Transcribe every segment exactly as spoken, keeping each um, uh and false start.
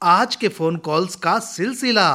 आज के phone calls का सिलसिला।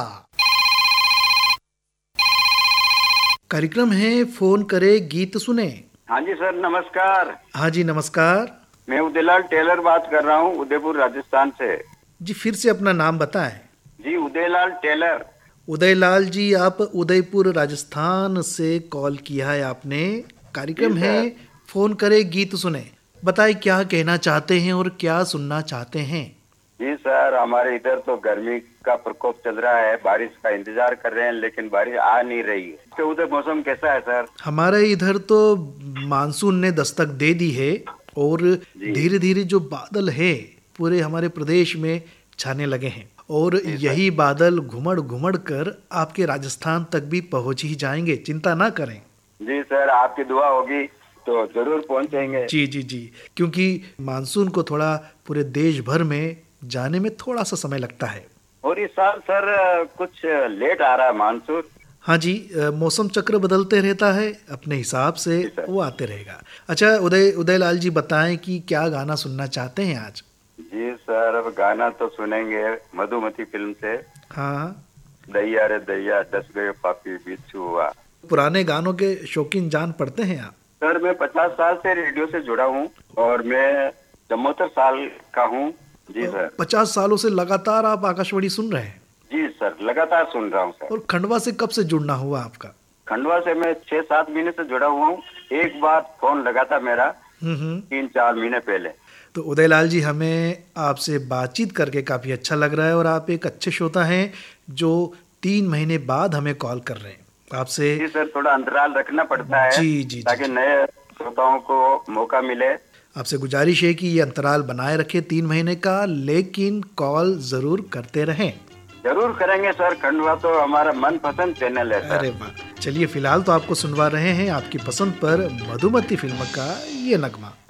कार्यक्रम है फोन करे गीत सुने। हाँ जी सर, नमस्कार। हाँ जी नमस्कार। मैं उदयलाल टेलर बात कर रहा हूँ, उदयपुर राजस्थान से। जी फिर से अपना नाम बताएं। जी उदयलाल टेलर। उदयलाल जी, आप उदयपुर राजस्थान से कॉल किया है आपने। कार्यक्रम है फोन करे गीत सुने। बताएं क्या कहना चाहते हैं और क्या सुनना चाहते हैं। जी सर, हमारे इधर तो गर्मी का प्रकोप चल रहा है, बारिश का इंतजार कर रहे हैं लेकिन बारिश आ नहीं रही है। तो उधर मौसम कैसा है सर? हमारे इधर तो मानसून ने दस्तक दे दी है और धीरे धीरे जो बादल है पूरे हमारे प्रदेश में छाने लगे हैं और यही बादल घुमड़ घुमड़ कर आपके राजस्थान तक भी पहुंच ही जाएंगे, चिंता ना करें। जी सर, आपकी दुआ होगी तो जरूर पहुंचेंगे। जी जी जी, क्योंकि मानसून को थोड़ा पूरे देश भर में जाने में थोड़ा सा समय लगता है और इस साल सर कुछ लेट आ रहा है मानसून। हाँ जी, मौसम चक्र बदलते रहता है, अपने हिसाब से वो आते रहेगा। अच्छा उदय उदयलाल जी बताएं कि क्या गाना सुनना चाहते हैं आज। जी सर, अब गाना तो सुनेंगे मधुमती फिल्म से। हाँ, दैया रे दैया दस गए पापी बिच्छू हुआ। पुराने गानों के शौकीन जान पड़ते हैं आप। सर मैं पचास साल से रेडियो से जुड़ा हूँ और मैं चौहत्तर साल का हूँ। जी सर। पचास सालों से लगातार आप आकाशवाणी सुन रहे हैं। जी सर, लगातार सुन रहा हूँ सर। और खंडवा से कब से जुड़ना हुआ आपका? खंडवा से मैं छह सात महीने से जुड़ा हुआ हूँ। एक बार फोन लगा था मेरा तीन चार महीने पहले। तो उदयलाल जी, हमें आपसे बातचीत करके काफी अच्छा लग रहा है और आप एक अच्छे श्रोता हैं जो तीन महीने बाद हमें कॉल कर रहे हैं। आपसे जी सर, थोड़ा अंतराल रखना पड़ता है जी जी ताकि नए श्रोताओं को मौका मिले। आपसे गुजारिश है कि ये अंतराल बनाए रखें तीन महीने का, लेकिन कॉल जरूर करते रहें। जरूर करेंगे सर, खंडवा तो हमारा मनपसंद चैनल है सर। अरे वाह, चलिए फिलहाल तो आपको सुनवा रहे हैं आपकी पसंद पर मधुमती फिल्म का ये नगमा।